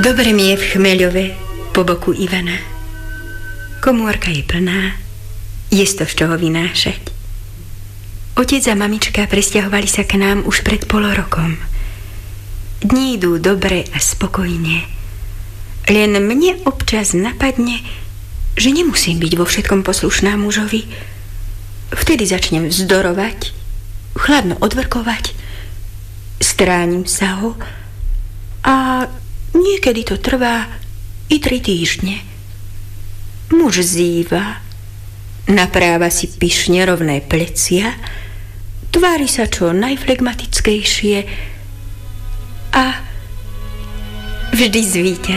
Dobre mi je v Chmeľove po boku Ivana. Komórka je plná, je to z čoho vynášať. Otec a mamička presťahovali sa k nám už pred polrokom. Dni idú dobre a spokojne. Len mne občas napadne, že nemusím byť vo všetkom poslušná mužovi. Vtedy začnem vzdorovať, chladno odvrkovať, stránim sa ho a niekedy to trvá i 3 týždne. Muž zýva, napráva si pyšne rovné plecia, tvári sa čo najflegmatickejšie a vždy zvíťazí.